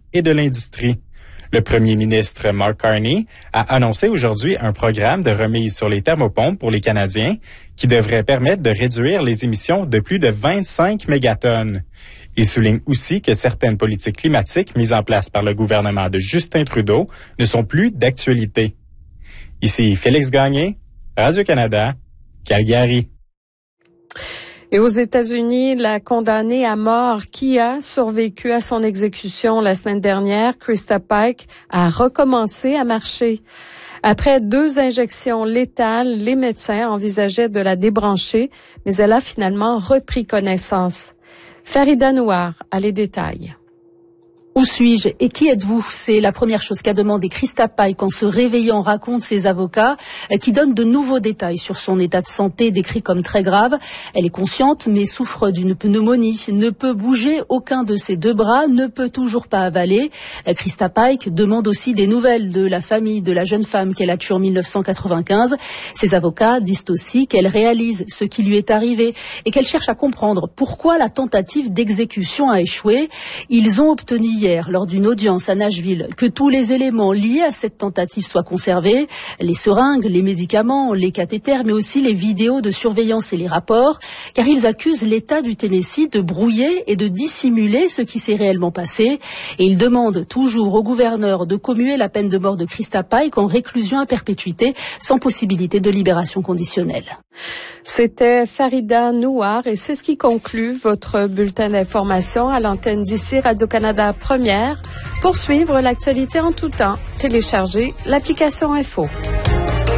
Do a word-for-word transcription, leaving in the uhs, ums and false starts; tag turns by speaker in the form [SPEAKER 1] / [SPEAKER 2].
[SPEAKER 1] et de l'industrie. Le premier ministre Mark Carney a annoncé aujourd'hui un programme de remise sur les thermopompes pour les Canadiens qui devrait permettre de réduire les émissions de plus de vingt-cinq mégatonnes. Il souligne aussi que certaines politiques climatiques mises en place par le gouvernement de Justin Trudeau ne sont plus d'actualité. Ici Félix Gagné, Radio-Canada, Calgary.
[SPEAKER 2] Et aux États-Unis, la condamnée à mort qui a survécu à son exécution la semaine dernière, Krista Pike, a recommencé à marcher. Après deux injections létales, les médecins envisageaient de la débrancher, mais elle a finalement repris connaissance. Farida Nouar a les détails.
[SPEAKER 3] Où suis-je et qui êtes-vous? C'est la première chose qu'a demandé Krista Pike en se réveillant, raconte ses avocats, qui donnent de nouveaux détails sur son état de santé décrit comme très grave. Elle est consciente mais souffre d'une pneumonie, ne peut bouger aucun de ses deux bras, ne peut toujours pas avaler. Krista Pike demande aussi des nouvelles de la famille de la jeune femme qu'elle a tuée en mille neuf cent quatre-vingt-quinze. Ses avocats disent aussi qu'elle réalise ce qui lui est arrivé et qu'elle cherche à comprendre pourquoi la tentative d'exécution a échoué. Ils ont obtenu hier, lors d'une audience à Nashville, que tous les éléments liés à cette tentative soient conservés, les seringues, les médicaments, les cathéters, mais aussi les vidéos de surveillance et les rapports, car ils accusent l'État du Tennessee de brouiller et de dissimuler ce qui s'est réellement passé. Et ils demandent toujours au gouverneur de commuer la peine de mort de Krista Pike en réclusion à perpétuité, sans possibilité de libération conditionnelle.
[SPEAKER 2] C'était Farida Nouar et c'est ce qui conclut votre bulletin d'information à l'antenne d'ici Radio-Canada Première. Pour suivre l'actualité en tout temps, téléchargez l'application Info.